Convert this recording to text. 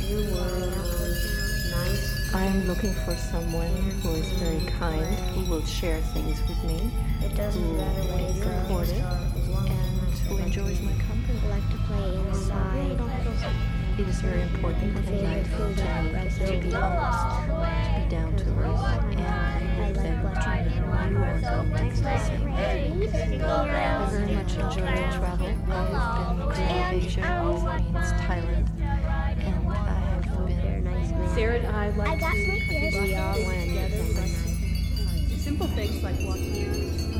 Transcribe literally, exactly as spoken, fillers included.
new world, nice. I'm looking for someone who is very kind, who will share things with me, It doesn't who matter where is you go, supportive, as long and as who enjoys my company. I like to play inside. It is very important My in favorite life food is to be breakfast. honest, to be down to earth, and I believe like that what you are going to do the same. I very much enjoy travel. I've been to Asia, which means Thailand, and I have They're been nice man. Sarah and I like I got to my cut the ears. We all buses went together, somewhere like nice. simple things like walking